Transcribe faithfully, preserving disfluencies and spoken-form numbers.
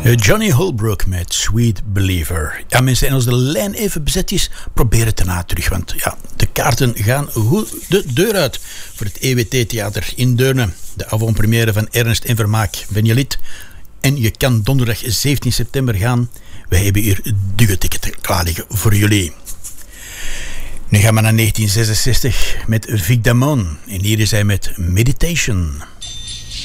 Johnny Holbrook met Sweet Believer. Ja mensen, en als de lijn even bezet is, probeer het daarna terug. Want ja, de kaarten gaan goed de deur uit voor het E W T-theater in Deurne. De avant-première van Ernst en Vermaak. Ben je lid? En je kan donderdag zeventien september gaan. Wij hebben hier dubbele tickets klaar liggen voor jullie. Nu gaan we naar negentien zesenzestig met Vic Damone. En hier is hij met Meditation.